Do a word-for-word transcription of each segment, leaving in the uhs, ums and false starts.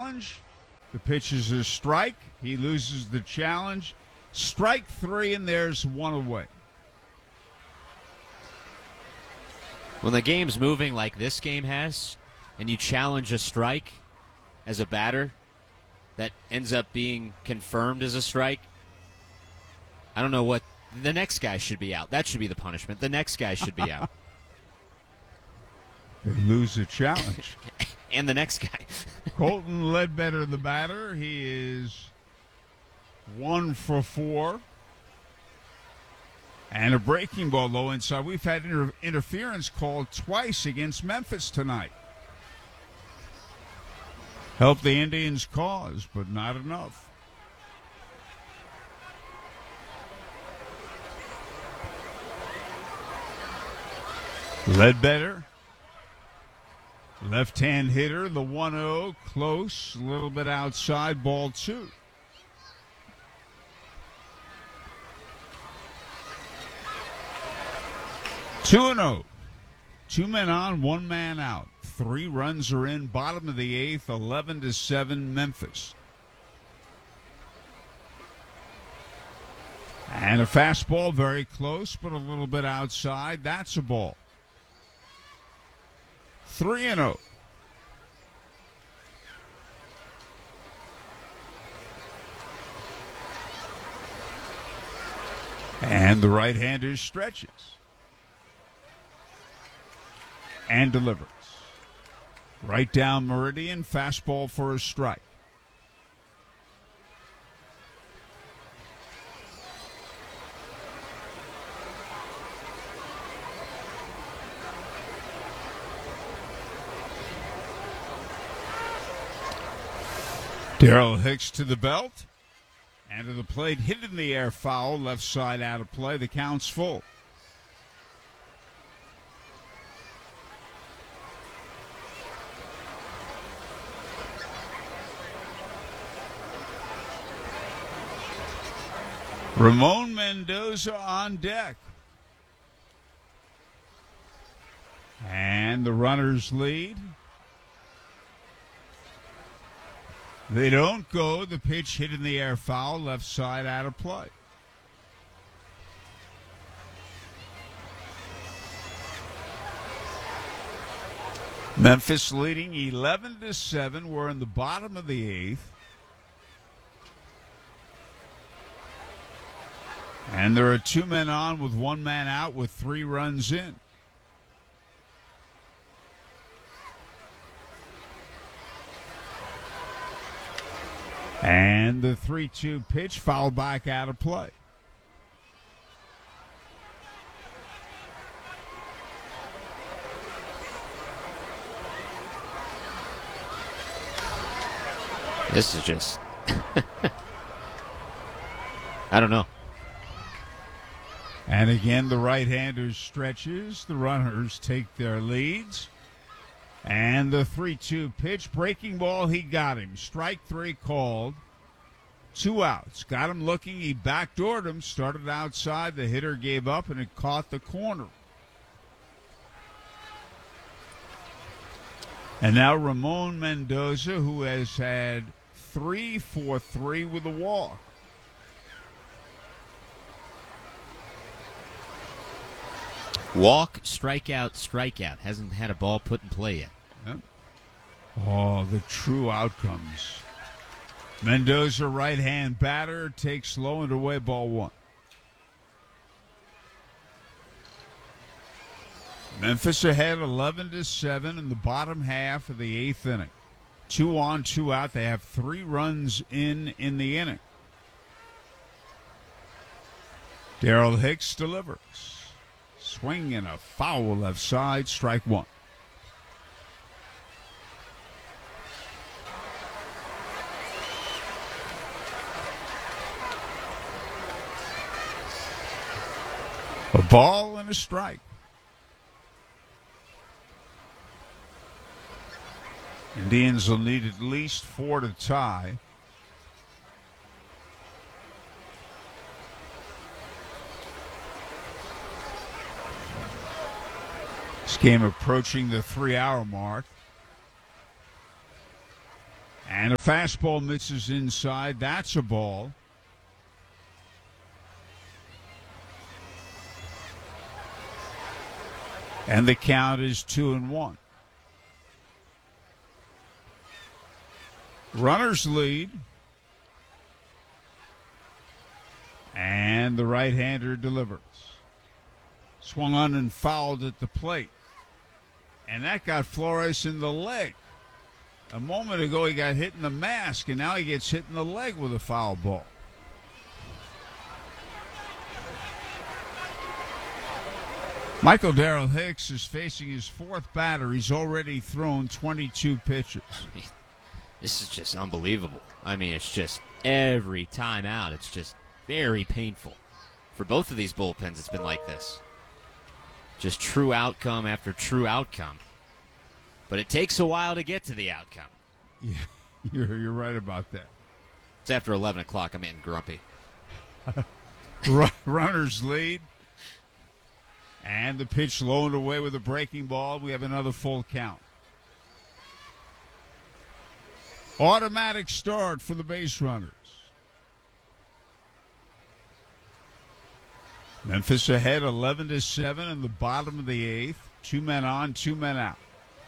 challenge. The pitch is a strike. He loses the challenge. Strike three, and there's one away. When the game's moving like this game has, and you challenge a strike as a batter that ends up being confirmed as a strike, I don't know what the next guy should be out. That should be the punishment. The next guy should be out. They lose a challenge. And the next guy. Colton Ledbetter, the batter. He is one for four. And a breaking ball low inside. We've had inter- interference called twice against Memphis tonight. Help the Indians' cause, but not enough. Ledbetter, left-hand hitter, the one oh, close, a little bit outside, ball two. two and oh. Two men on, one man out. Three runs are in, bottom of the eighth, eleven to seven, Memphis. And a fastball very close, but a little bit outside. That's a ball. three and oh. And the right-hander stretches and delivers. Right down meridian, fastball for a strike. Daryl Hicks to the belt and to the plate, hit in the air, foul, left side out of play. The count's full. Ramon Mendoza on deck. And the runners lead. They don't go. The pitch hit in the air, foul, left side out of play. Memphis leading eleven to seven. We're in the bottom of the eighth. And there are two men on with one man out with three runs in. And the three two pitch, fouled back out of play. This is just... I don't know. And again, the right-hander stretches. The runners take their leads. And the three two pitch, breaking ball, he got him. Strike three called. Two outs. Got him looking. He backdoored him. Started outside. The hitter gave up, and it caught the corner. And now Ramon Mendoza, who has had three for three with a walk. Walk, strikeout, strikeout. Hasn't had a ball put in play yet. Yep. Oh, the true outcomes. Mendoza, right-hand batter, takes low and away, ball one. Memphis ahead eleven to seven in the bottom half of the eighth inning. Two on, two out. They have three runs in in the inning. Daryl Hicks delivers. Swing and a foul left side, strike one. A ball and a strike. Indians will need at least four to tie. This game approaching the three-hour mark. And a fastball misses inside. That's a ball. And the count is two and one. Runners lead. And the right-hander delivers. Swung on and fouled at the plate. And that got Flores in the leg. A moment ago he got hit in the mask, and now he gets hit in the leg with a foul ball. Michael Darrell Hicks is facing his fourth batter. He's already thrown twenty-two pitches. This is just unbelievable. I mean, it's just every time out, it's just very painful. For both of these bullpens, it's been like this. Just true outcome after true outcome. But it takes a while to get to the outcome. Yeah, you're, you're right about that. It's after eleven o'clock. I'm getting grumpy. Runners lead. And the pitch low and away with a breaking ball. We have another full count. Automatic start for the base runners. Memphis ahead eleven to seven in the bottom of the eighth. Two men on, two men out.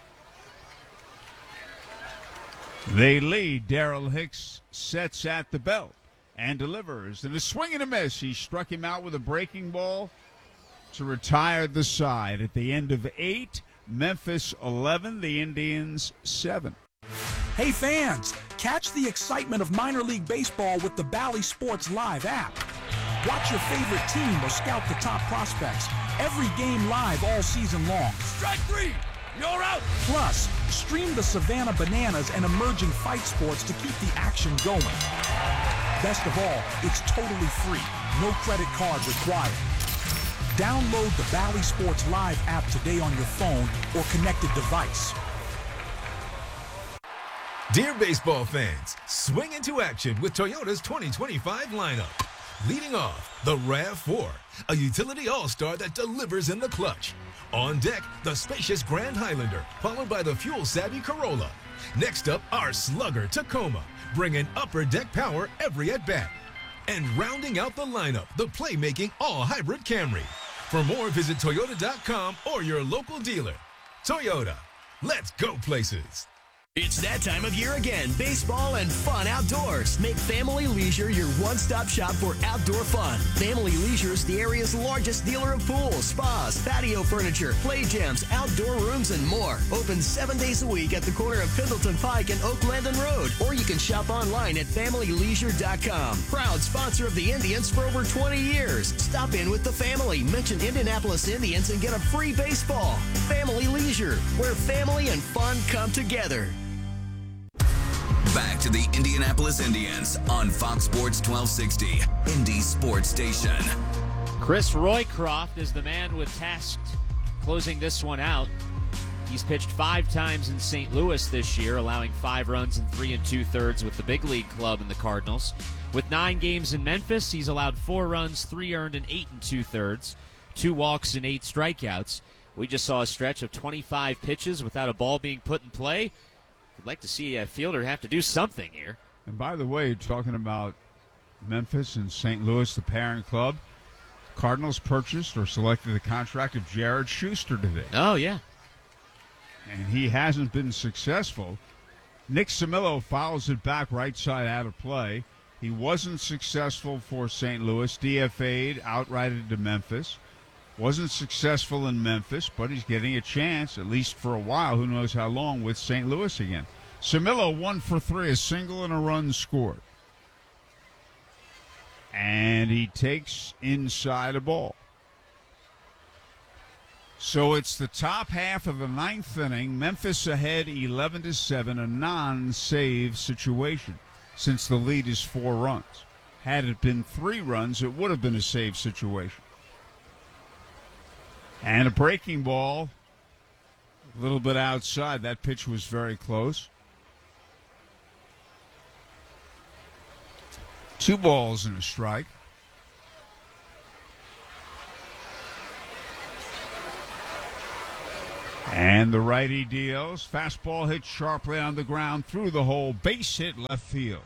They lead. Darrell Hicks sets at the belt and delivers. And a swing and a miss. He struck him out with a breaking ball to retire the side. At the end of eight, Memphis eleven, the Indians seven. Hey fans, catch the excitement of minor league baseball with the Bally Sports Live app. Watch your favorite team or scout the top prospects. Every game live all season long. Strike three! You're out! Plus, stream the Savannah Bananas and emerging fight sports to keep the action going. Best of all, it's totally free. No credit card required. Download the Bally Sports Live app today on your phone or connected device. Dear baseball fans, swing into action with Toyota's twenty twenty-five lineup. Leading off, the RAV four, a utility all-star that delivers in the clutch. On deck, the spacious Grand Highlander, followed by the fuel-savvy Corolla. Next up, our slugger Tacoma, bringing upper deck power every at-bat. And rounding out the lineup, the playmaking all-hybrid Camry. For more, visit Toyota dot com or your local dealer. Toyota, let's go places. It's that time of year again. Baseball and fun outdoors. Make Family Leisure your one-stop shop for outdoor fun. Family Leisure is the area's largest dealer of pools, spas, patio furniture, play gyms, outdoor rooms, and more. Open seven days a week at the corner of Pendleton Pike and Oak Landing Road. Or you can shop online at family leisure dot com. Proud sponsor of the Indians for over twenty years. Stop in with the family. Mention Indianapolis Indians and get a free baseball. Family Leisure, where family and fun come together. Back to the Indianapolis Indians on Fox Sports twelve sixty, Indy Sports Station. Chris Roycroft is the man with tasked closing this one out. He's pitched five times in Saint Louis this year, allowing five runs in three and two-thirds with the big league club in the Cardinals. With nine games in Memphis, he's allowed four runs, three earned, and eight and two-thirds, two walks and eight strikeouts. We just saw a stretch of twenty-five pitches without a ball being put in play. I'd like to see a fielder have to do something here. And by the way, talking about Memphis and Saint Louis, the parent club, Cardinals purchased or selected the contract of Jared Schuster today. Oh, yeah. And he hasn't been successful. Nick Samillo fouls it back right side out of play. He wasn't successful for Saint Louis. D F A'd, outrighted to Memphis. Wasn't successful in Memphis, but he's getting a chance, at least for a while, who knows how long, with Saint Louis again. Samillo one for three, a single and a run scored. And he takes inside a ball. So it's the top half of the ninth inning. Memphis ahead eleven to seven, a non-save situation since the lead is four runs. Had it been three runs, it would have been a save situation. And a breaking ball, a little bit outside. That pitch was very close. Two balls and a strike. And And the righty deals. Fastball hit sharply on the ground through the hole. Base hit left field.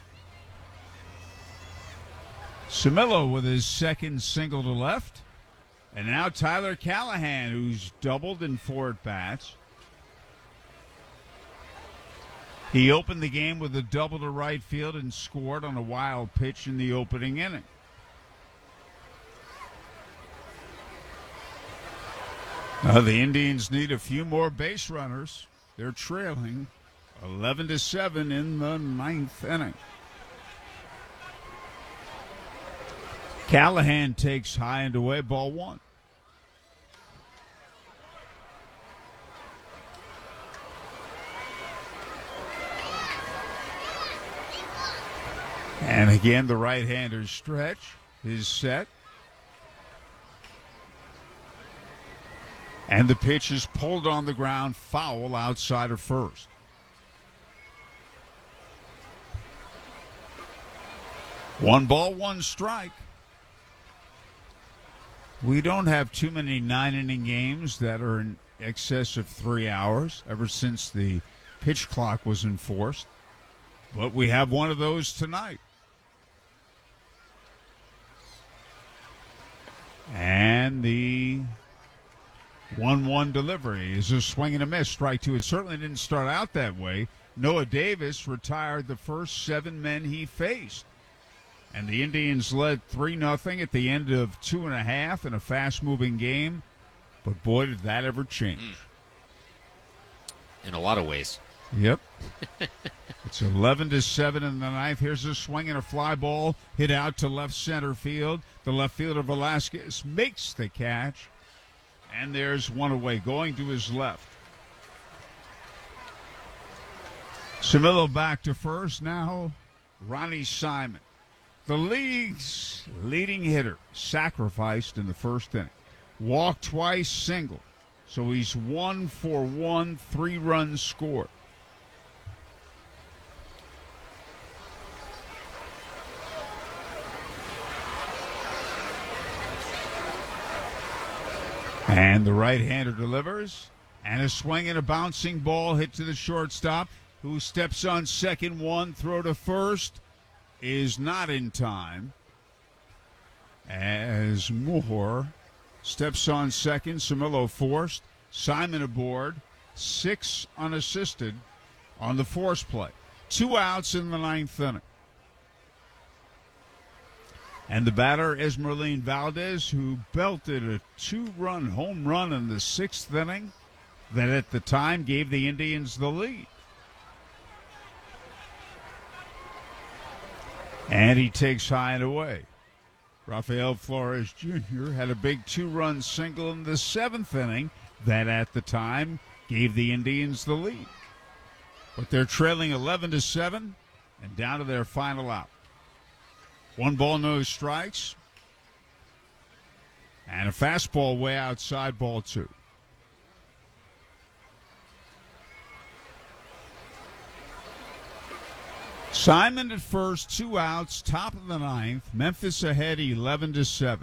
Camilo with his second single to left. And now Tyler Callahan, who's doubled in four at-bats. He opened the game with a double to right field and scored on a wild pitch in the opening inning. Uh, the Indians need a few more base runners. They're trailing eleven to seven in the ninth inning. Callahan takes high and away, ball one. And again, the right-hander's stretch is set. And the pitch is pulled on the ground, foul outside of first. One ball, one strike. We don't have too many nine-inning games that are in excess of three hours ever since the pitch clock was enforced. But we have one of those tonight. And the one one delivery is a swing and a miss. Strike two. It certainly didn't start out that way. Noah Davis retired the first seven men he faced. And the Indians led three nothing at the end of two and a half in a fast-moving game. But, boy, did that ever change. In a lot of ways. Yep. It's eleven to seven in the ninth. Here's a swing and a fly ball hit out to left center field. The left fielder Velasquez makes the catch. And there's one away, going to his left. Camilo back to first. Now Ronnie Simon, the league's leading hitter, sacrificed in the first inning. Walked twice, single. So he's one for one, three runs scored. And the right-hander delivers. And a swing and a bouncing ball hit to the shortstop, who steps on second. One throw to first is not in time. As Moore steps on second, Camilo forced. Simon aboard. Six unassisted on the force play. Two outs in the ninth inning. And the batter, Esmeralin Valdez, who belted a two-run home run in the sixth inning that at the time gave the Indians the lead. And he takes high and away. Rafael Flores Junior had a big two-run single in the seventh inning that at the time gave the Indians the lead. But they're trailing eleven to seven and down to their final out. One ball, no strikes. And a fastball way outside, ball two. Simon at first, two outs, top of the ninth. Memphis ahead eleven to seven.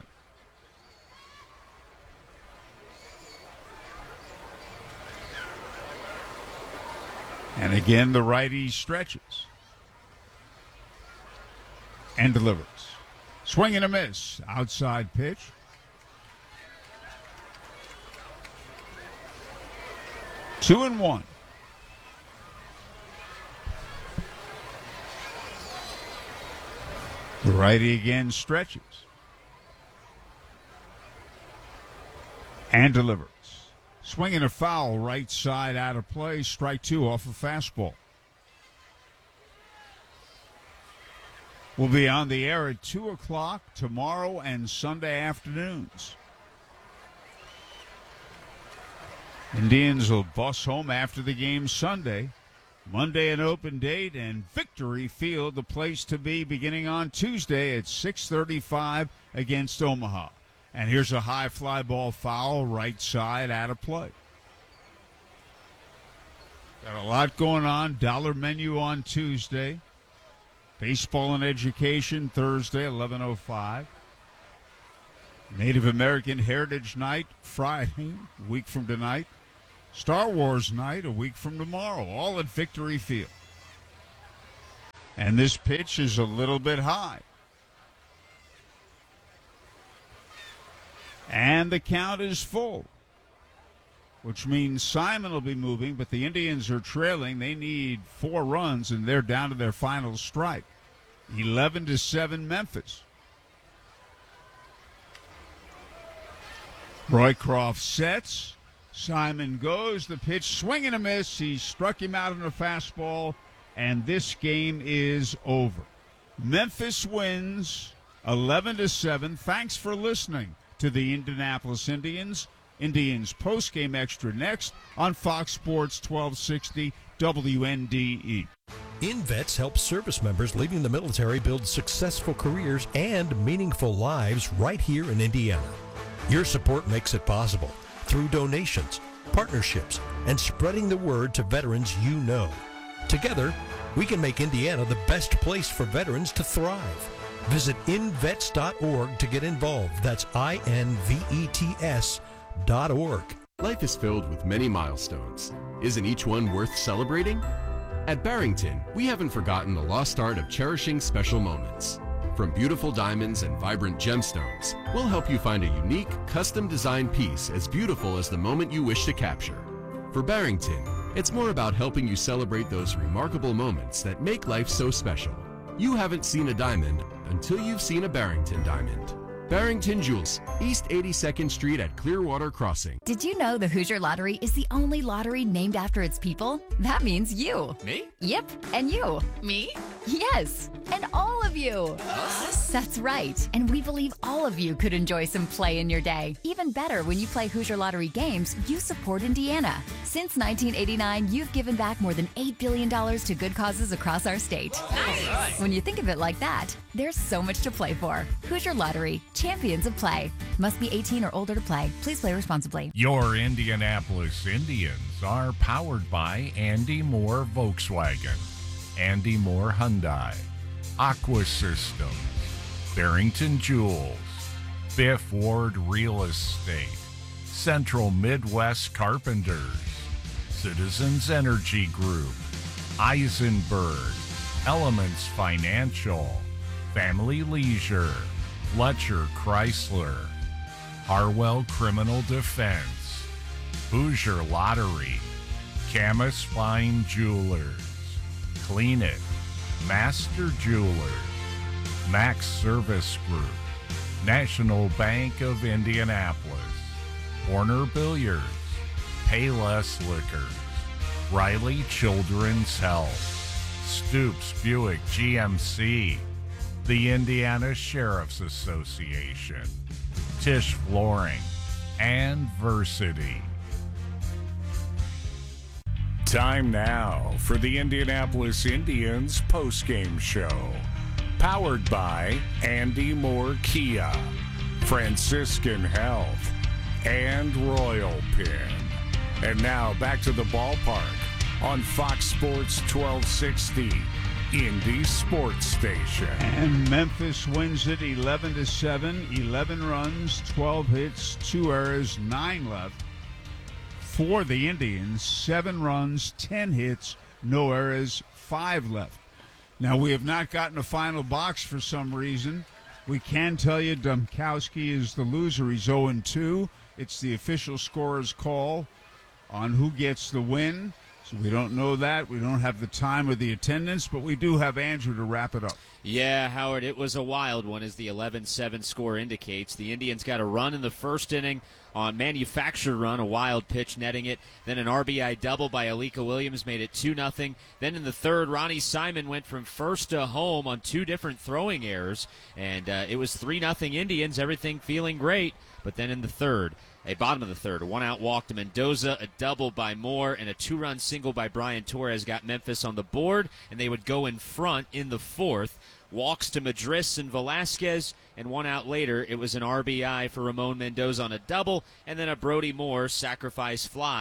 And again, the righty stretches and delivers. Swing and a miss. Outside pitch. Two and one. The righty again stretches and delivers. Swing and a foul, right side out of play. Strike two off a fastball. We'll be on the air at two o'clock tomorrow and Sunday afternoons. Indians will bus home after the game Sunday. Monday an open date, and Victory Field, the place to be, beginning on Tuesday at six thirty-five against Omaha. And here's a high fly ball foul, right side out of play. Got a lot going on. Dollar menu on Tuesday. Baseball and Education Thursday, eleven oh five. Native American Heritage Night Friday, a week from tonight. Star Wars night a week from tomorrow, all at Victory Field. And this pitch is a little bit high. And the count is full, which means Simon will be moving, but the Indians are trailing. They need four runs, and they're down to their final strike. eleven to seven Memphis. Roycroft sets. Simon goes. The pitch, swing and a miss. He struck him out on a fastball, and this game is over. Memphis wins eleven to seven. Thanks for listening to the Indianapolis Indians. Indians postgame extra next on Fox Sports twelve sixty W N D E. InVets helps service members leaving the military build successful careers and meaningful lives right here in Indiana. Your support makes it possible through donations, partnerships, and spreading the word to veterans you know. Together, we can make Indiana the best place for veterans to thrive. Visit invets dot org to get involved. That's I N V E T S dot org. Life is filled with many milestones. Isn't each one worth celebrating? At Barrington, we haven't forgotten the lost art of cherishing special moments. From beautiful diamonds and vibrant gemstones, we'll help you find a unique, custom-designed piece as beautiful as the moment you wish to capture. For Barrington, it's more about helping you celebrate those remarkable moments that make life so special. You haven't seen a diamond until you've seen a Barrington diamond. Barrington Jewels, East eighty-second Street at Clearwater Crossing. Did you know the Hoosier Lottery is the only lottery named after its people? That means you. Me? Yep, and you. Me? Yes, and all of you. Us? That's right, and we believe all of you could enjoy some play in your day. Even better, when you play Hoosier Lottery games, you support Indiana. Since nineteen eighty-nine, you've given back more than eight billion dollars to good causes across our state. Nice. When you think of it like that, there's so much to play for. Hoosier Lottery, champions of play. Must be eighteen or older to play. Please play responsibly. Your Indianapolis Indians are powered by Andy Moore Volkswagen, Andy Moore Hyundai, Aqua Systems, Barrington Jewels, Biff Ward Real Estate, Central Midwest Carpenters, Citizens Energy Group, Eisenberg, Elements Financial, Family Leisure, Fletcher Chrysler, Harwell Criminal Defense, Hoosier Lottery, Camus Fine Jewelers, Clean It, Master Jewelers, Max Service Group, National Bank of Indianapolis, Warner Billiards, Payless Liquors, Riley Children's Health, Stoops Buick G M C, the Indiana Sheriff's Association, Tisch Flooring, and Versity. Time now for the Indianapolis Indians postgame show. Powered by Andy Moore Kia, Franciscan Health, and Royal Pin. And now back to the ballpark on Fox Sports twelve sixty, Indy Sports Station. And Memphis wins it eleven to seven, eleven runs, twelve hits, two errors, nine left. For the Indians, seven runs, ten hits, no errors, five left. Now, we have not gotten a final box for some reason. We can tell you Domkowski is the loser. He's oh and two. It's the official scorer's call on who gets the win. So we don't know that. We don't have the time or the attendance, but we do have Andrew to wrap it up. Yeah, Howard, it was a wild one, as the eleven seven score indicates. The Indians got a run in the first inning on manufactured run, a wild pitch netting it. Then an R B I double by Alika Williams made it two nothing. Then in the third, Ronnie Simon went from first to home on two different throwing errors, and uh, it was three nothing Indians, everything feeling great. But then in the third, a bottom of the third, a one-out walk to Mendoza, a double by Moore, and a two-run single by Brian Torres got Memphis on the board, and they would go in front in the fourth. Walks to Madris and Velasquez, and one out later, it was an R B I for Ramon Mendoza on a double, and then a Brody Moore sacrifice fly,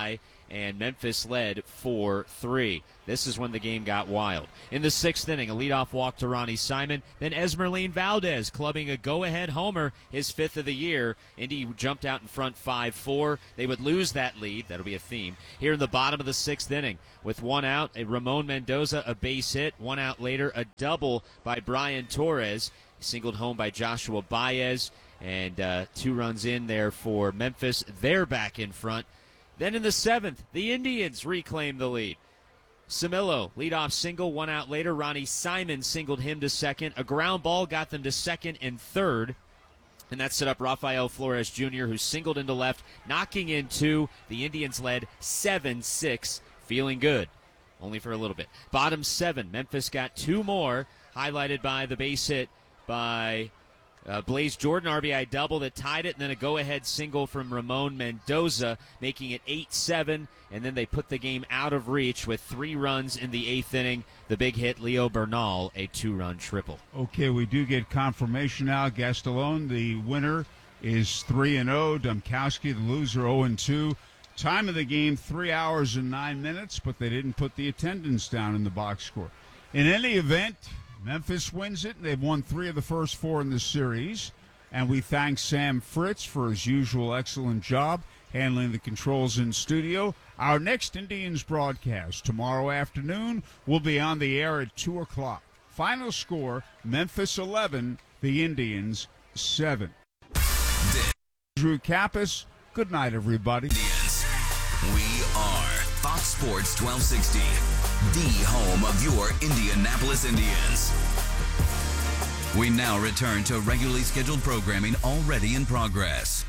and Memphis led four three. This is when the game got wild. In the sixth inning, a leadoff walk to Ronnie Simon, then Esmeralyn Valdez clubbing a go-ahead homer, his fifth of the year. Indy jumped out in front five four. They would lose that lead. That'll be a theme. Here in the bottom of the sixth inning, with one out, a Ramon Mendoza, a base hit. One out later, a double by Brian Torres, singled home by Joshua Baez, and uh, two runs in there for Memphis. They're back in front. Then in the seventh, the Indians reclaim the lead. Samillo, leadoff single, one out later. Ronnie Simon singled him to second. A ground ball got them to second and third. And that set up Rafael Flores Junior, who singled into left, knocking in two. The Indians led seven six, feeling good, only for a little bit. Bottom seven, Memphis got two more, highlighted by the base hit by Uh, Blaze Jordan, R B I double that tied it, and then a go-ahead single from Ramon Mendoza, making it eight seven, and then they put the game out of reach with three runs in the eighth inning. The big hit, Leo Bernal, a two-run triple. Okay, we do get confirmation now. Gastelum, the winner, is three and oh. Domkowski, the loser, oh and two. Time of the game, three hours and nine minutes, but they didn't put the attendance down in the box score. In any event, Memphis wins it, and they've won three of the first four in the series. And we thank Sam Fritz for his usual excellent job handling the controls in studio. Our next Indians broadcast tomorrow afternoon will be on the air at two o'clock. Final score, Memphis eleven, the Indians seven. Drew Kappas, good night, everybody. Indians. We are Fox Sports twelve sixty. The home of your Indianapolis Indians. We now return to regularly scheduled programming already in progress.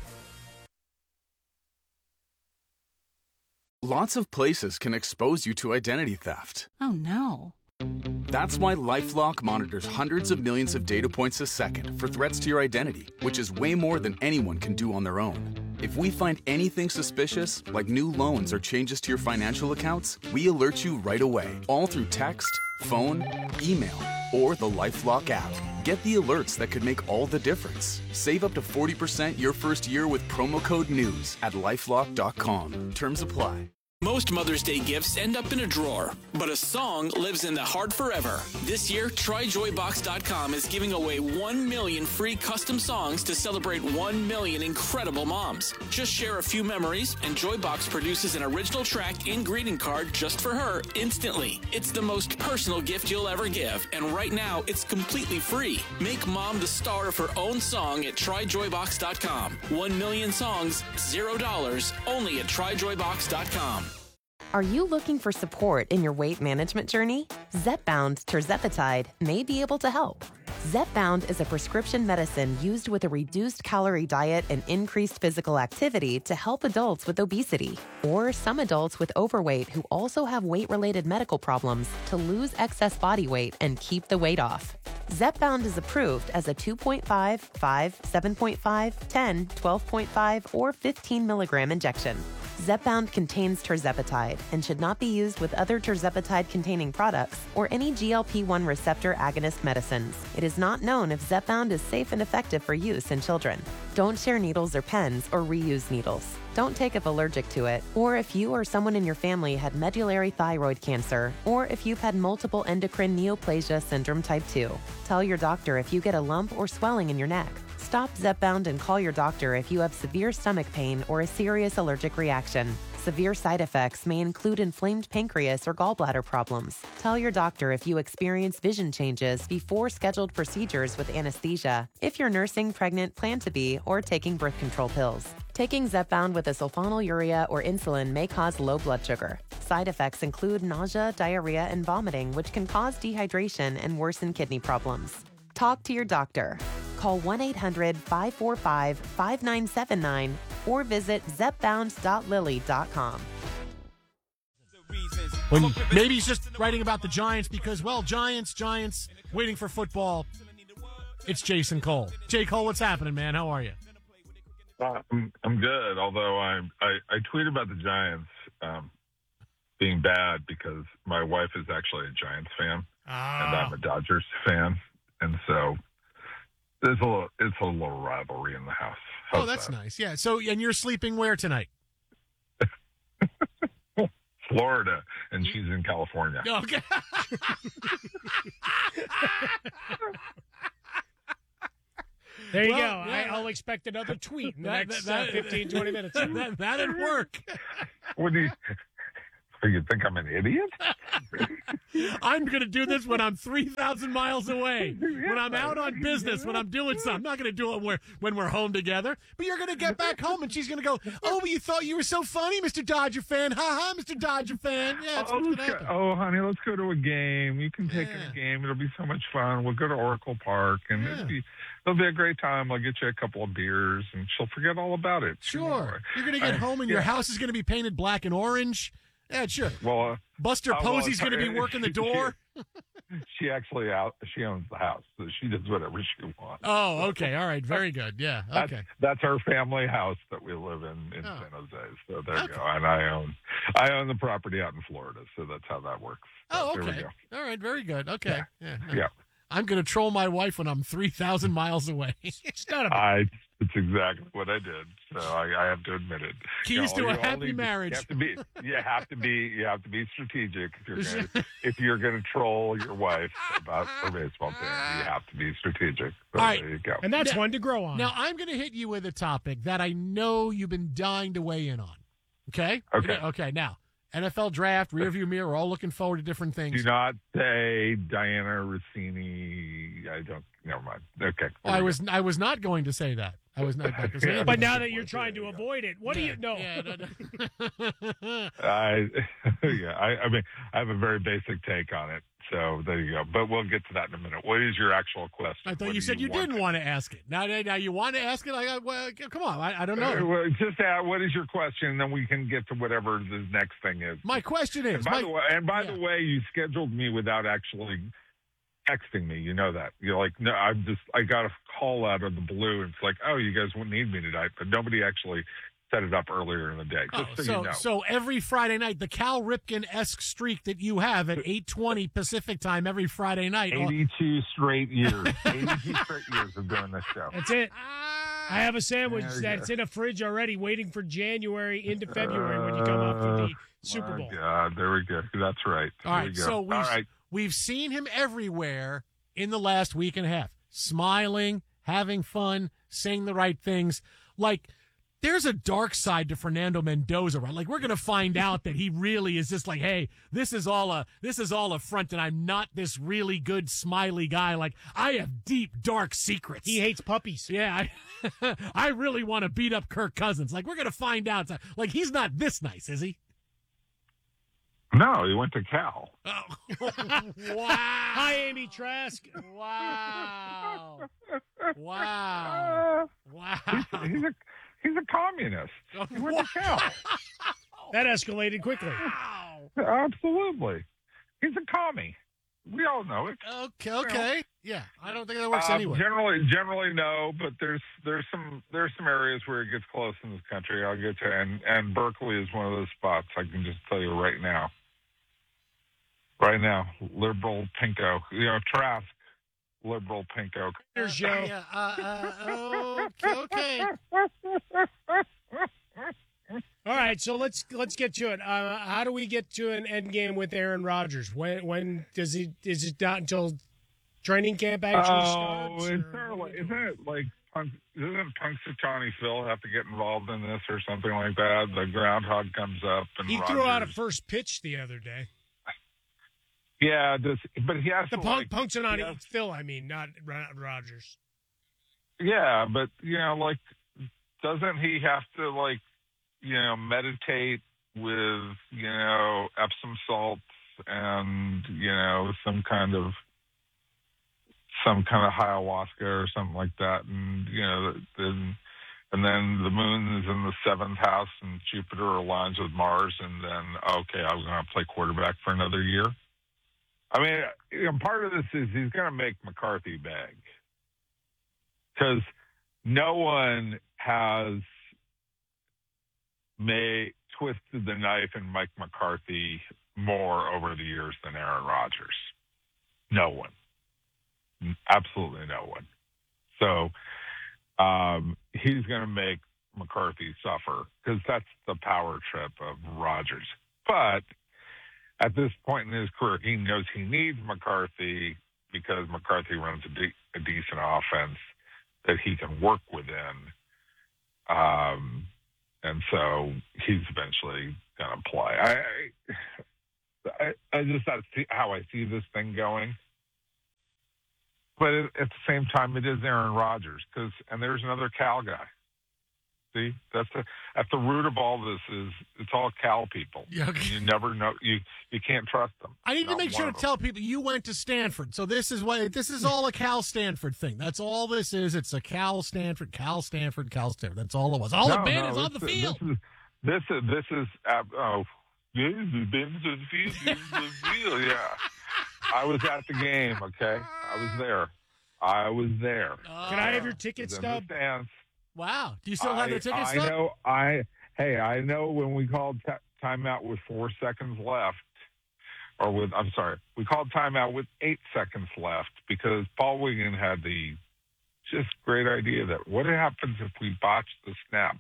Lots of places can expose you to identity theft. Oh, no. That's why LifeLock monitors hundreds of millions of data points a second for threats to your identity, which is way more than anyone can do on their own. If we find anything suspicious, like new loans or changes to your financial accounts, we alert you right away, all through text, phone, email, or the LifeLock app. Get the alerts that could make all the difference. Save up to forty percent your first year with promo code NEWS at lifelock dot com. Terms apply. Most Mother's Day gifts end up in a drawer, but a song lives in the heart forever. This year, Try Joy Box dot com is giving away one million free custom songs to celebrate one million incredible moms. Just share a few memories, and Joybox produces an original track and greeting card just for her instantly. It's the most personal gift you'll ever give, and right now, it's completely free. Make mom the star of her own song at Try Joy Box dot com. One million songs, zero dollars, only at Try Joy Box dot com. Are you looking for support in your weight management journey? Zepbound Tirzepatide may be able to help. Zepbound is a prescription medicine used with a reduced calorie diet and increased physical activity to help adults with obesity, or some adults with overweight who also have weight-related medical problems to lose excess body weight and keep the weight off. Zepbound is approved as a two point five, five, seven point five, ten, twelve point five, or fifteen milligram injection. Zepbound contains tirzepatide and should not be used with other tirzepatide-containing products or any G L P one receptor agonist medicines. It is not known if Zepbound is safe and effective for use in children. Don't share needles or pens or reuse needles. Don't take if allergic to it, or if you or someone in your family had medullary thyroid cancer, or if you've had multiple endocrine neoplasia syndrome type two. Tell your doctor if you get a lump or swelling in your neck. Stop Zepbound and call your doctor if you have severe stomach pain or a serious allergic reaction. Severe side effects may include inflamed pancreas or gallbladder problems. Tell your doctor if you experience vision changes before scheduled procedures with anesthesia, if you're nursing, pregnant, plan to be, or taking birth control pills. Taking Zepbound with a sulfonylurea or insulin may cause low blood sugar. Side effects include nausea, diarrhea, and vomiting, which can cause dehydration and worsen kidney problems. Talk to your doctor. Call one eight hundred, five four five, five nine seven nine or visit zepbound dot lilly dot com. When maybe he's just writing about the Giants because, well, Giants, Giants, waiting for football. It's Jason Cole. Jay Cole, what's happening, man? How are you? Uh, I'm, I'm good, although I'm, I, I tweet about the Giants um, being bad because my wife is actually a Giants fan, oh. and I'm a Dodgers fan, and so there's a little, it's a little rivalry in the house. How's oh, that's that? nice. Yeah. So, and you're sleeping where tonight? Florida, and she's in California. Okay. There you Well, go. yeah. I, I'll expect another tweet in the That- next that- uh, fifteen, twenty minutes. That, that'd work. What do you? You think I'm an idiot? I'm going to do this when I'm three thousand miles away, when I'm out on business, when I'm doing something. I'm not going to do it when, when we're home together. But you're going to get back home, and she's going to go, oh, but you thought you were so funny, Mister Dodger fan. Ha-ha, Mister Dodger fan. Yeah, it's Oh, what's let's gonna go, happen. oh, honey, let's go to a game. You can take Yeah. a game. It'll be so much fun. We'll go to Oracle Park, and Yeah. it'll be it'll be a great time. I'll get you a couple of beers, and she'll forget all about it. She won't Sure. worry. You're going to get I- home, and your yeah. house is going to be painted black and orange. Yeah, sure. Well, uh, Buster uh, well, Posey's going to be working the she- door. She actually out. She owns the house, so she does whatever she wants. Oh, okay. All right. Very good. Yeah. That's, Okay. that's our family house that we live in in Oh. San Jose. So there Okay. you go. And I own, I own the property out in Florida. So that's how that works. So Oh, there we okay. go. All right. Very good. Okay. Yeah. no. Yeah. I'm going to troll my wife when I'm three thousand miles away. It's not a I. It's exactly what I did. So I, I have to admit it. Keys to you a all happy need- marriage. You have to be. You have to be. You have to be strategic if you're going to if you're going to troll your wife about her baseball team. You have to be strategic. So All right. there you go. and that's Now- one to grow on. Now, I'm going to hit you with a topic that I know you've been dying to weigh in on. Okay? Okay. Okay. Now, N F L draft, rearview mirror, we're all looking forward to different Do things. not say Diana Rossini. I don't. Never mind. Okay. I was I was not going to say that. I was not going to say Yeah, that. but now that you're trying to avoid it, what do Yeah, you know? yeah, no, no. I, yeah, I, I mean, I have a very basic take on it. So there you go. But we'll get to that in a minute. What is your actual question? I thought What you do said you, want? didn't want to ask it. Now, now you want to ask it? I got, well, come on. I, I don't Uh, know. well, just uh, what is your question, and then we can get to whatever the next thing is. My question is, And by my- the way, and by yeah. the way, you scheduled me without actually texting me. You know that. You're like, no, I'm just. I got a call out of the blue, and it's like, oh, you guys wouldn't need me tonight, but nobody actually set it up earlier in the day. Just Oh, so, so, you know. so every Friday night, the Cal Ripken-esque streak that you have at eight twenty Pacific time every Friday night. oh, eighty-two straight years. eighty-two straight years of doing this show. That's it. I have a sandwich There you that's go. in a fridge already, waiting for January into February when you come up for the Uh, Super my Bowl. God, there we go. That's right. All There right, we go. so we've, All right. we've seen him everywhere in the last week and a half, smiling, having fun, saying the right things. Like, there's a dark side to Fernando Mendoza, right? Like, we're going to find out that he really is just like, hey, this is all a this is all a front, and I'm not this really good, smiley guy. Like, I have deep, dark secrets. He hates puppies. Yeah, I, I really want to beat up Kirk Cousins. Like, we're going to find out. Like, he's not this nice, is he? No, he went to Cal. Wow. Hi, Amy Trask. Wow. Wow. Wow. He's, he's a he's a communist. He went to Cal. That escalated quickly. Absolutely. He's a commie. We all know it. Okay, okay. Yeah, I don't think that works Uh, anyway. Generally, generally no, but there's there's some there's some areas where it gets close in this country. I'll get to, and and Berkeley is one of those spots. I can just tell you right now. Right now, liberal pinko, you know, Trask, liberal pinko. Here's Joe. Yeah, uh, uh, okay, okay. All right, so let's let's get to it. Uh, how do we get to an end game with Aaron Rodgers? When when does he? Is it not until training camp actually Oh, starts? it's or- sort of like, isn't it like Punk, doesn't Punxsutawney Phil have to get involved in this or something like that? The groundhog comes up and He Rodgers, threw out a first pitch the other day. yeah, does, but he has The to punk, like, Punxsutawney he has- Phil, I mean, not Ro- Rodgers. Yeah, but you know, like, doesn't he have to like, you know, meditate with you know Epsom salts and you know some kind of some kind of ayahuasca or something like that, and you know, then and then the moon is in the seventh house and Jupiter aligns with Mars, and then okay, I'm going to play quarterback for another year. I mean, you know, part of this is he's going to make McCarthy beg because no one has may twisted the knife in Mike McCarthy more over the years than Aaron Rodgers. No one. Absolutely no one. So um, he's going to make McCarthy suffer because that's the power trip of Rodgers. But at this point in his career, he knows he needs McCarthy because McCarthy runs a, de- a decent offense that he can work within. Um, and so he's eventually going to play. I, I, I just that's how I see this thing going. But at the same time, it is Aaron Rodgers because, and there's another Cal guy. See, that's the, at the root of all this is it's all Cal people. Yeah, okay. You never know. You you can't trust them. I need to Not make one sure of to them. tell people you went to Stanford. So this is what this is all a Cal Stanford thing. That's all this is. It's a Cal Stanford, Cal Stanford, Cal Stanford. That's all it was. All No, the band no, is on the this- field. This is this is this is uh, oh, this is the band is on the field. This is the field. Yeah, I was at the game. Okay, I was there. I was there. Can I have your ticket Was in stub? the stands. Wow. Do you still have the ticket I, stub? I know. I hey, I know when we called t- timeout with four seconds left, or with I'm sorry, we called timeout with eight seconds left because Paul Wiggin had the just great idea that what happens if we botch the snap?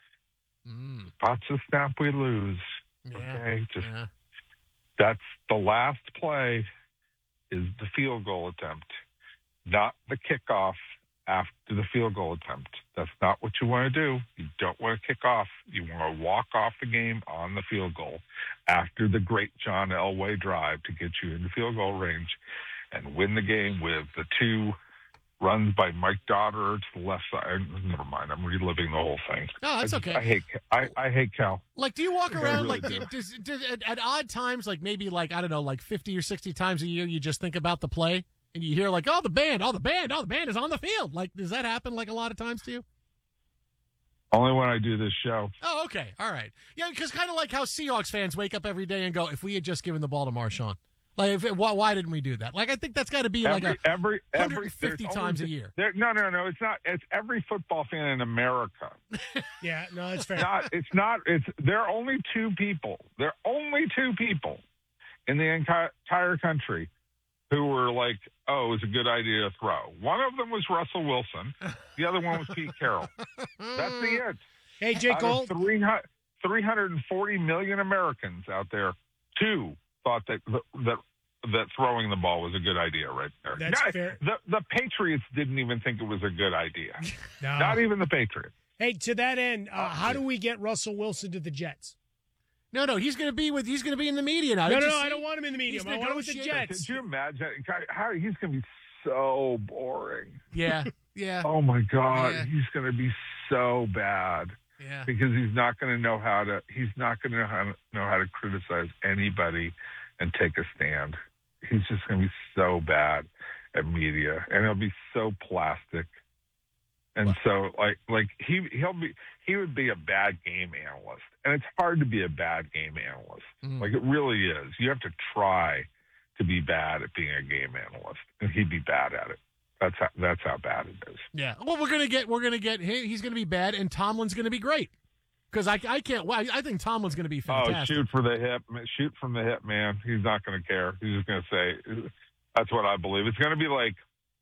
Mm. Botch the snap, we lose. Yeah. Okay, just Yeah. that's the last play is the field goal attempt, not the kickoff after the field goal attempt. That's not what you want to do. You don't want to kick off. You want to walk off the game on the field goal after the great John Elway drive to get you in the field goal range and win the game with the two runs by Mike Dotter to the left side. Never mind. I'm reliving the whole thing. No, that's I just- okay. I hate I, I hate Cal. Like, do you walk I around really like do. does, does, at, at odd times, like maybe like I don't know, like fifty or sixty times a year, you just think about the play and you hear like, oh, the band, oh, the band, oh, the band is on the field. Like, does that happen like a lot of times to you? Only when I do this show. Oh, okay, all right, yeah, because kind of like how Seahawks fans wake up every day and go, if we had just given the ball to Marshawn, like, if it, why, why didn't we do that? Like, I think that's got to be like every, a every, every, one hundred fifty there's times a only- year. there- no, no, no. It's not. It's every football fan in America. Yeah, no, that's fair. Not. It's not. It's. There are only two people. There are only two people in the enti- entire country who were like, "Oh, it was a good idea to throw." One of them was Russell Wilson. The other one was Pete Carroll. That's the end. Hey, Jake Out of Gold. three hundred three hundred forty million Americans out there, two thought that that that throwing the ball was a good idea right there. That's Not- fair. The, the Patriots didn't even think it was a good idea. No. Not even the Patriots. Hey, to that end, uh, how do we get Russell Wilson to the Jets? No, no, he's going to be with. He's going to be in the media now. No, Did no, you no, I see- don't want him in the media. He's I want him with the negotiating. Jets. Could you imagine how he's going to be so boring? Yeah, yeah. Oh my God, Yeah. he's going to be so bad. Yeah. Because he's not going to know how to. He's not going to know how to know how to criticize anybody and take a stand. He's just going to be so bad at media, and he'll be so plastic. And so, like, like he he'll be he would be a bad game analyst, and it's hard to be a bad game analyst. Mm. Like, it really is. You have to try to be bad at being a game analyst, and he'd be bad at it. That's how that's how bad it is. Yeah. Well, we're gonna get. We're gonna get. He, he's gonna be bad, and Tomlin's gonna be great. Because I, I can't. Well, I think Tomlin's gonna be fantastic. Oh, shoot for the hip, shoot from the hip, man. He's not going to care. He's just going to say, "That's what I believe." It's going to be like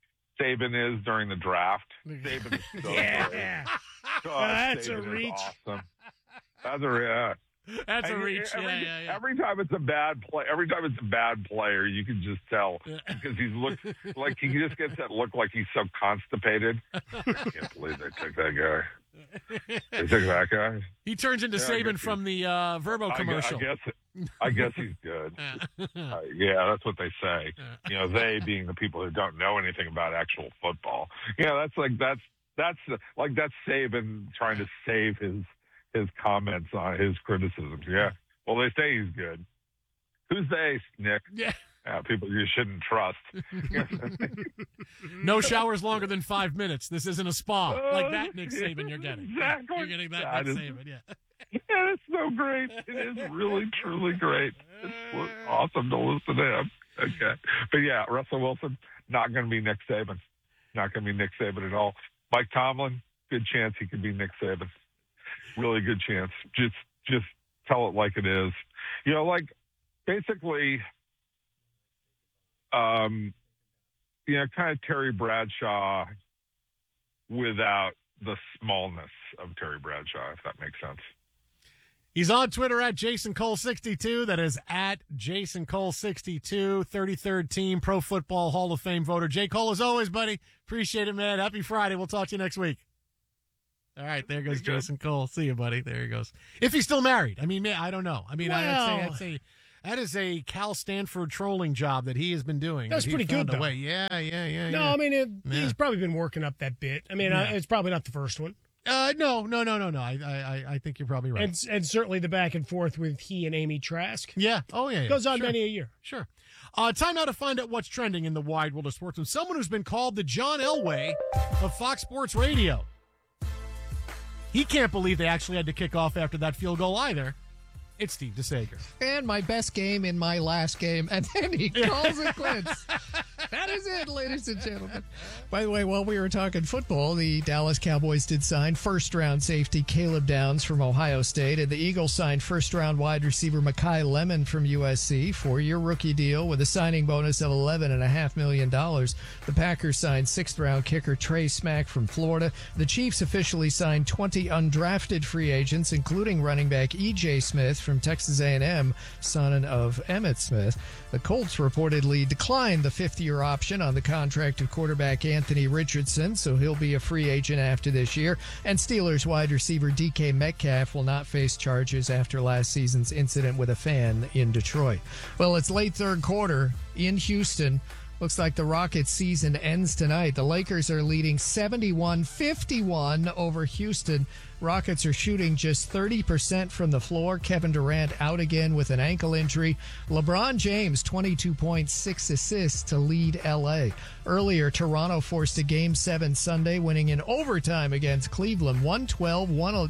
Saban is during the draft. Saban is so Yeah. great. God, That's a Saban is reach. Awesome. That's a yeah. That's a And reach. Every, Yeah, yeah, yeah. every time it's a bad play, every time it's a bad player, you can just tell Yeah. because he's look like he just gets that look like he's so constipated. I can't believe they took that guy. They took that guy. He turns into Yeah, I Saban guess from the uh, Verbo I gu- commercial. I guess, I guess he's good. Uh, yeah, that's what they say. You know, they being the people who don't know anything about actual football. Yeah, that's like that's that's like that's Saban trying to save his his comments on his criticisms. Yeah. Well, they say he's good. Who's they, Nick? Yeah. Uh, people you shouldn't trust. No showers longer than five minutes. This isn't a spa like that, Nick Saban. You're getting. Exactly. You're getting that, That Nick is- Saban. Yeah. Yeah, it's so great. It is really, truly great. It's awesome to listen to him. Okay. But yeah, Russell Wilson, not going to be Nick Saban. Not going to be Nick Saban at all. Mike Tomlin, good chance he could be Nick Saban. Really good chance. Just, just tell it like it is. You know, like basically, um, you know, kind of Terry Bradshaw without the smallness of Terry Bradshaw, if that makes sense. He's on Twitter at Jason Cole sixty-two. That is at Jason Cole sixty-two, thirty-third team Pro Football Hall of Fame voter. J. Cole, as always, buddy. Appreciate it, man. Happy Friday. We'll talk to you next week. All right, there goes Jason Cole. See you, buddy. There he goes. If he's still married. I mean, I don't know. I mean, well, I'd say, I'd say that is a Cal Stanford trolling job that he has been doing. That's that he pretty good, found a though. way. Yeah, yeah, yeah. No, yeah. I mean, it, Yeah. he's probably been working up that bit. I mean, Yeah. uh, it's probably not the first one. Uh, no, no, no, no, no. I, I, I think you're probably right. And, and certainly the back and forth with he and Amy Trask. Yeah. Oh, yeah. yeah. Goes on Sure. many a year. Sure. Uh, time now to find out what's trending in the wide world of sports with someone who's been called the John Elway of Fox Sports Radio. He can't believe they actually had to kick off after that field goal either. It's Steve DeSager. And my best game in my last game, and then he calls it quits. That is it, ladies and gentlemen. By the way, while we were talking football, the Dallas Cowboys did sign first-round safety Caleb Downs from Ohio State, and the Eagles signed first-round wide receiver Mekhi Lemon from U S C, four-year rookie deal with a signing bonus of eleven point five million dollars. The Packers signed sixth-round kicker Trey Smack from Florida. The Chiefs officially signed twenty undrafted free agents, including running back E J Smith from Texas A and M, son of Emmitt Smith. The Colts reportedly declined the fifth-year option on the contract of quarterback Anthony Richardson, so he'll be a free agent after this year. And Steelers wide receiver D K Metcalf will not face charges after last season's incident with a fan in Detroit. Well, it's late third quarter in Houston. Looks like the Rockets' season ends tonight. The Lakers are leading seventy-one fifty-one over Houston. Rockets are shooting just thirty percent from the floor. Kevin Durant out again with an ankle injury. LeBron James, twenty-two points, six assists to lead L A. Earlier, Toronto forced a Game seven Sunday, winning in overtime against Cleveland, one twelve,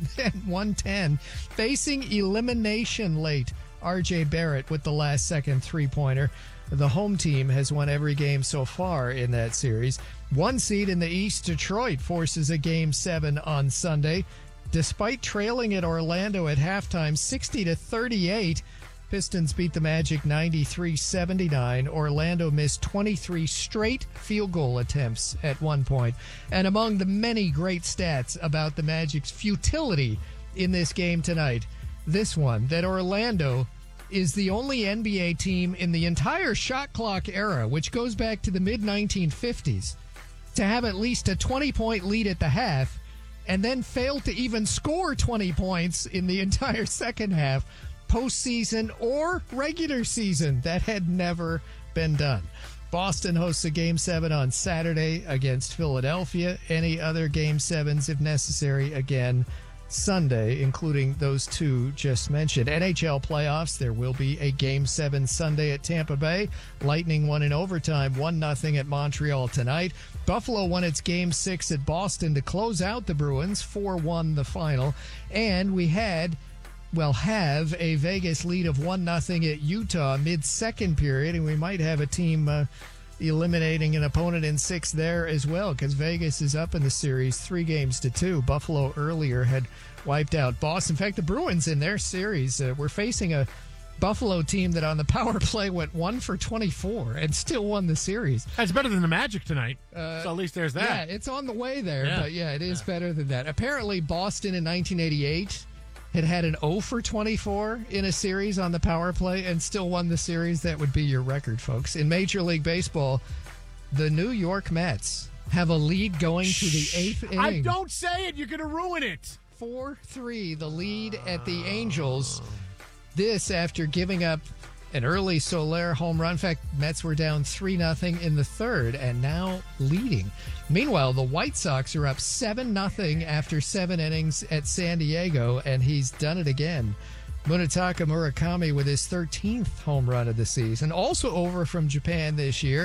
one ten, facing elimination late. R J Barrett with the last-second three-pointer. The home team has won every game so far in that series. One seed in the East, Detroit, forces a Game seven on Sunday. Despite trailing at Orlando at halftime sixty to thirty-eight, Pistons beat the Magic ninety-three seventy-nine. Orlando missed twenty-three straight field goal attempts at one point. And among the many great stats about the Magic's futility in this game tonight, this one, that Orlando is the only N B A team in the entire shot clock era, which goes back to the mid nineteen fifties, to have at least a twenty-point lead at the half and then fail to even score twenty points in the entire second half, postseason or regular season. That had never been done. Boston hosts a Game seven on Saturday against Philadelphia. Any other Game sevens, if necessary, again Sunday, including those two just mentioned. N H L playoffs, there will be a Game seven Sunday at Tampa Bay. Lightning won in overtime, one nothing at Montreal tonight. Buffalo won its Game six at Boston to close out the Bruins, four one the final. And we had, well, have a Vegas lead of one nothing at Utah mid-second period, and we might have a team uh, eliminating an opponent in six there as well, because Vegas is up in the series three games to two. Buffalo earlier had wiped out Boston. In fact, the Bruins in their series uh, were facing a Buffalo team that on the power play went one for twenty-four and still won the series. That's better than the Magic tonight. Uh, so at least there's that. Yeah, it's on the way there, Yeah. but yeah, it is Yeah. better than that. Apparently, Boston in nineteen eighty-eight had had an oh for twenty-four in a series on the power play and still won the series. That would be your record, folks. In Major League Baseball, the New York Mets have a lead going to the eighth inning. I don't say it. You're going to ruin it. four three, the lead at the Angels. This after giving up an early Soler home run. In fact, Mets were down three nothing in the third and now leading. Meanwhile, the White Sox are up seven nothing after seven innings at San Diego, and he's done it again. Munetaka Murakami with his thirteenth home run of the season. Also over from Japan this year,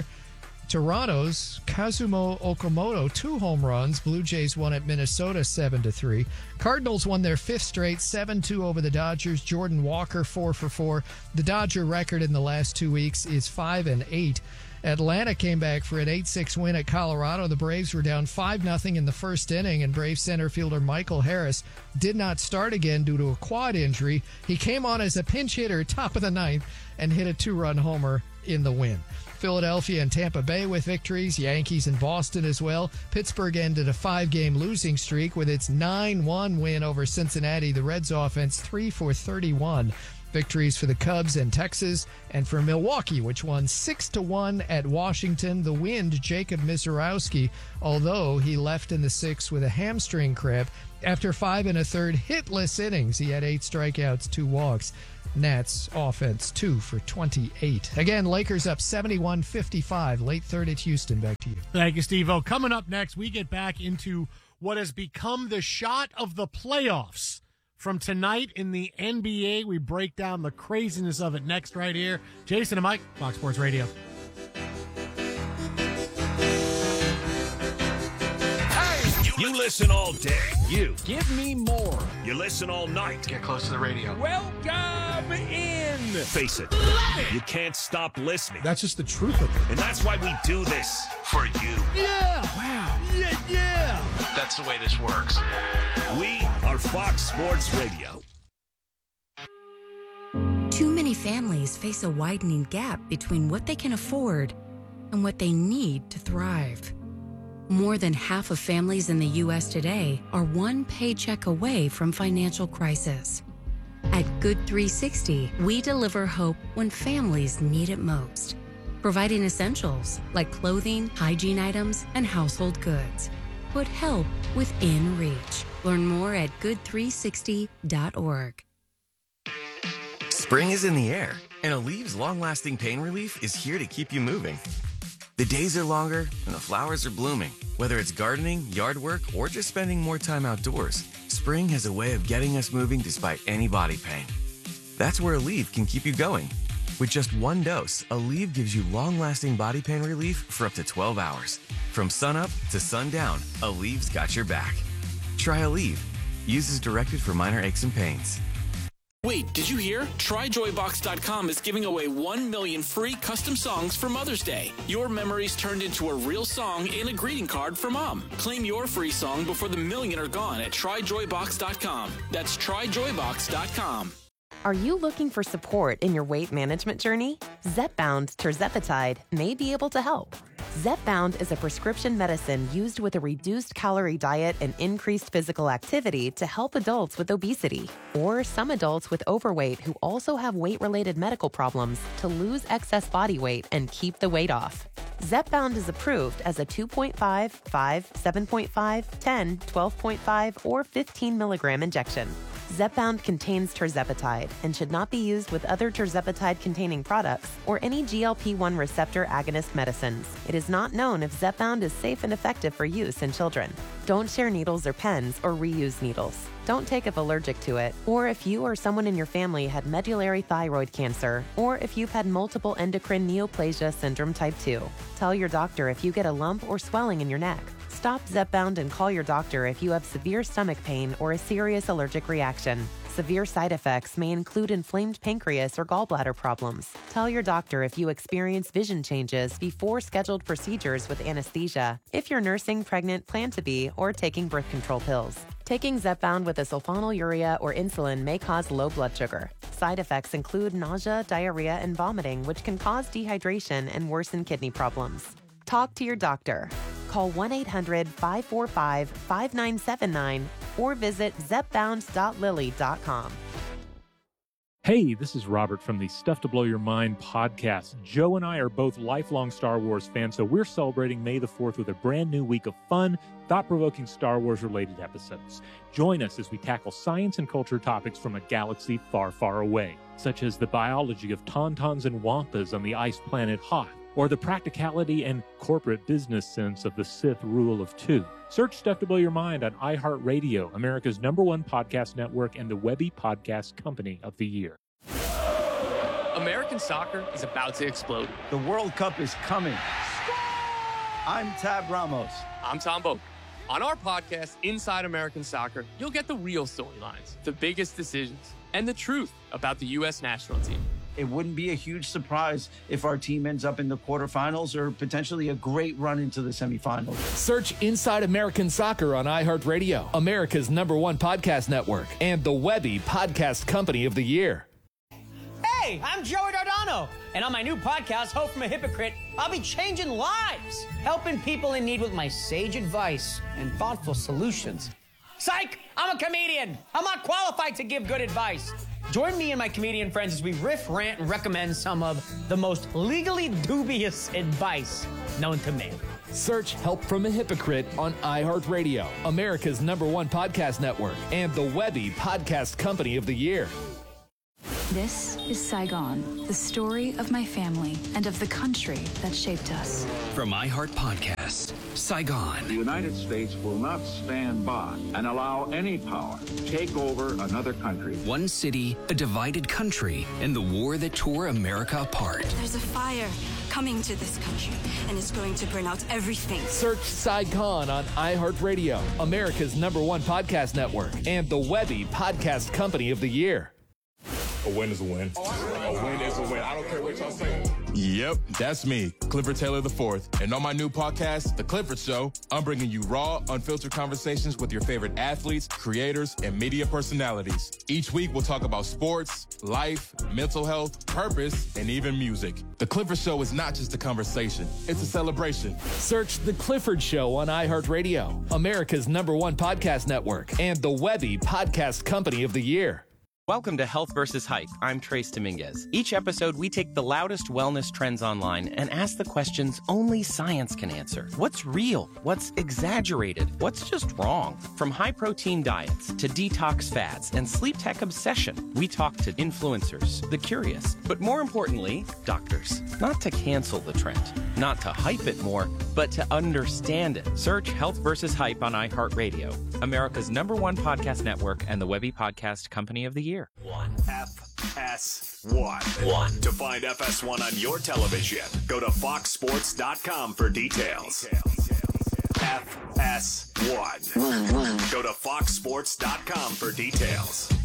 Toronto's Kazumo Okamoto, two home runs. Blue Jays won at Minnesota seven to three. Cardinals won their fifth straight, seven two over the Dodgers. Jordan Walker four for four. The Dodger record in the last two weeks is five and eight. Atlanta came back for an eight six win at Colorado. The Braves were down five nothing in the first inning, and Braves center fielder Michael Harris did not start again due to a quad injury. He came on as a pinch hitter top of the ninth and hit a two-run homer in the win. Philadelphia and Tampa Bay with victories. Yankees and Boston as well. Pittsburgh ended a five-game losing streak with its nine one win over Cincinnati. The Reds offense three for thirty-one. Victories for the Cubs and Texas, and for Milwaukee, which won six to one at Washington. The Wind, Jacob Misiorowski, although he left in the sixth with a hamstring cramp, after five and a third hitless innings, he had eight strikeouts, two walks. Nats offense two for twenty-eight. Again, Lakers up seventy-one fifty-five. Late third at Houston. Back to you. Thank you, Steve-O. Coming up next, we get back into what has become the shot of the playoffs. From tonight in the N B A, we break down the craziness of it next right here. Jason and Mike, Fox Sports Radio. You listen all day. You. Give me more. You listen all night. Get close to the radio. Welcome in. Face it. it. You can't stop listening. That's just the truth of it. And that's why we do this. For you. Yeah. Wow. Yeah, yeah. That's the way this works. We are Fox Sports Radio. Too many families face a widening gap between what they can afford and what they need to thrive. More than half of families in the U S today are one paycheck away from financial crisis. At Good three sixty, we deliver hope when families need it most, providing essentials like clothing, hygiene items, and household goods. Put help within reach. Learn more at good three sixty dot org. Spring is in the air, and Alev's long-lasting pain relief is here to keep you moving. The days are longer, and the flowers are blooming. Whether it's gardening, yard work, or just spending more time outdoors, spring has a way of getting us moving despite any body pain. That's where Aleve can keep you going. With just one dose, Aleve gives you long-lasting body pain relief for up to twelve hours. From sunup to sundown, Aleve's got your back. Try Aleve. Use as directed for minor aches and pains. Wait, did you hear? Try joy box dot com is giving away one million free custom songs for Mother's Day. Your memories turned into a real song and a greeting card for Mom. Claim your free song before the million are gone at try joy box dot com. That's try joy box dot com. Are you looking for support in your weight management journey? Zepbound tirzepatide may be able to help. Zepbound is a prescription medicine used with a reduced calorie diet and increased physical activity to help adults with obesity or some adults with overweight who also have weight-related medical problems to lose excess body weight and keep the weight off. Zepbound is approved as a two point five, five, seven point five, ten, twelve point five, or fifteen milligram injection. Zepbound contains tirzepatide and should not be used with other tirzepatide-containing products or any G L P one receptor agonist medicines. It is not known if Zepbound is safe and effective for use in children. Don't share needles or pens or reuse needles. Don't take if allergic to it, or if you or someone in your family had medullary thyroid cancer, or if you've had multiple endocrine neoplasia syndrome type two. Tell your doctor if you get a lump or swelling in your neck. Stop Zepbound and call your doctor if you have severe stomach pain or a serious allergic reaction. Severe side effects may include inflamed pancreas or gallbladder problems. Tell your doctor if you experience vision changes before scheduled procedures with anesthesia, if you're nursing, pregnant, plan to be, or taking birth control pills. Taking Zepbound with a sulfonylurea or insulin may cause low blood sugar. Side effects include nausea, diarrhea, and vomiting, which can cause dehydration and worsen kidney problems. Talk to your doctor. Call one eight hundred, five four five, five nine seven nine or visit zepbound dot lilly dot com. Hey, this is Robert from the Stuff to Blow Your Mind podcast. Joe and I are both lifelong Star Wars fans, so we're celebrating May the fourth with a brand new week of fun, thought-provoking Star Wars-related episodes. Join us as we tackle science and culture topics from a galaxy far, far away, such as the biology of tauntauns and wampas on the ice planet Hoth, or the practicality and corporate business sense of the Sith rule of two. Search Stuff to Blow Your Mind on iHeartRadio, America's number one podcast network and the Webby Podcast Company of the Year. American soccer is about to explode. The World Cup is coming. I'm Tab Ramos. I'm Tom Boak. On our podcast, Inside American Soccer, you'll get the real storylines, the biggest decisions, and the truth about the U S national team. It wouldn't be a huge surprise if our team ends up in the quarterfinals or potentially a great run into the semifinals. Search Inside American Soccer on iHeartRadio, America's number one podcast network, and the Webby Podcast Company of the Year. Hi, I'm Joey Dardano, and on my new podcast, Hope from a Hypocrite, I'll be changing lives, helping people in need with my sage advice and thoughtful solutions. Psych! I'm a comedian. I'm not qualified to give good advice. Join me and my comedian friends as we riff, rant, and recommend some of the most legally dubious advice known to man. Search Help from a Hypocrite on iHeartRadio, America's number one podcast network, and the Webby Podcast Company of the Year. This is Saigon, the story of my family and of the country that shaped us. From iHeart Podcast, Saigon. The United States will not stand by and allow any power to take over another country. One city, a divided country, and the war that tore America apart. There's a fire coming to this country, and it's going to burn out everything. Search Saigon on iHeartRadio, America's number one podcast network, and the Webby Podcast Company of the Year. A win is a win. A win is a win. I don't care what y'all say. Yep, that's me, Clifford Taylor the fourth. And on my new podcast, The Clifford Show, I'm bringing you raw, unfiltered conversations with your favorite athletes, creators, and media personalities. Each week, we'll talk about sports, life, mental health, purpose, and even music. The Clifford Show is not just a conversation, it's a celebration. Search The Clifford Show on iHeartRadio, America's number one podcast network, and the Webby Podcast Company of the Year. Welcome to Health versus Hype. I'm Trace Dominguez. Each episode, we take the loudest wellness trends online and ask the questions only science can answer. What's real? What's exaggerated? What's just wrong? From high-protein diets to detox fads and sleep tech obsession, we talk to influencers, the curious, but more importantly, doctors. Not to cancel the trend, not to hype it more, but to understand it. Search Health versus Hype on iHeartRadio, America's number one podcast network and the Webby Podcast Company of the Year. One. F S one. One. To find F S one on your television, go to fox sports dot com for details. F S one. One, one. Go to fox sports dot com for details.